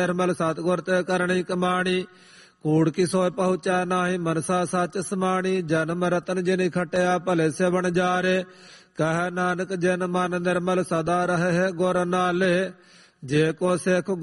ਨਿਰਮਲ ਸਤਿਗੁਰ ਤੇ ਕਰਨੀ ਕਮਾਣੀ। ਕੂੜ ਕੀ ਸੋਇ ਪਹੁੰਚੈ ਨਾਹੀ ਮਨਸਾ ਸੱਚ ਸਮਾਣੀ। ਜਨਮ ਰਤਨ ਜਿਨ ਖਟਿਆ ਭਲੇ ਸੇ ਬਣ ਜਾਰੇ। ਕਹਿ ਨਾਨਕ ਜਿਨ ਮਨ ਨਿਰਮਲ ਸਦਾ ਰਹੇ ਗੁਰ ਨਾਲੇ। ਜੇ ਕੋ ਸਿੱਖ